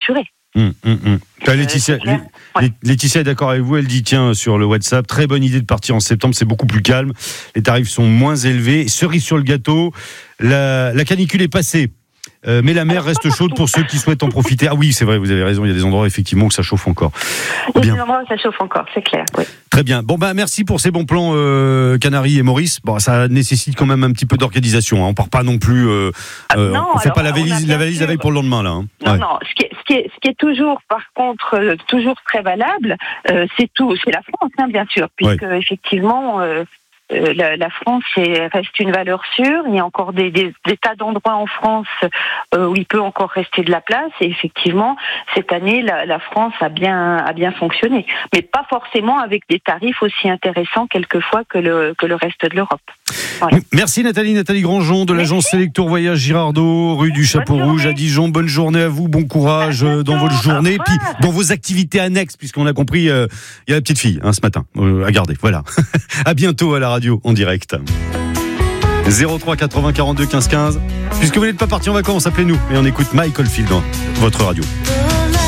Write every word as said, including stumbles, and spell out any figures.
assuré. Hum, hum, hum. Euh, Laetitia, euh, ouais. Laetitia est d'accord avec vous, elle dit tiens sur le WhatsApp, très bonne idée de partir en septembre, c'est beaucoup plus calme, les tarifs sont moins élevés, cerise sur le gâteau, la, la canicule est passée. Euh, mais la mer reste chaude pour ceux qui souhaitent en profiter. Ah oui, c'est vrai, vous avez raison, il y a des endroits effectivement où ça chauffe encore. Il y a Bien. des endroits où ça chauffe encore, c'est clair. Oui. Très bien. Bon bah merci pour ces bons plans, euh, Canaries et Maurice. Bon, ça nécessite quand même un petit peu d'organisation. Hein. On part pas non plus. Euh, euh, non, on fait alors, pas la valise, la valise sûr... la veille pour le lendemain là. Hein. Non, Ouais. non. Ce qui, est, ce, qui est, ce qui est toujours, par contre, euh, toujours très valable, euh, c'est tout, c'est la France, hein, bien sûr, puisque ouais. effectivement. Euh, Euh, la, la France est, reste une valeur sûre. Il y a encore des, des, des tas d'endroits en France euh, où il peut encore rester de la place. Et effectivement, cette année, la, la France a bien, a bien fonctionné, mais pas forcément avec des tarifs aussi intéressants quelquefois que le, que le reste de l'Europe. Voilà. Merci Nathalie, Nathalie Grandjean de l'agence Sélectour Voyage Girardot, rue du Chapeau Rouge à Dijon. Bonne journée à vous, bon courage dans votre journée, puis dans vos activités annexes, puisqu'on a compris, il euh, y a la petite fille hein, ce matin euh, à garder. Voilà. À bientôt à la radio en direct. zéro trois quatre-vingts quarante-deux quinze quinze. Puisque vous n'êtes pas parti en vacances, appelez-nous et on écoute Michael Field dans votre radio.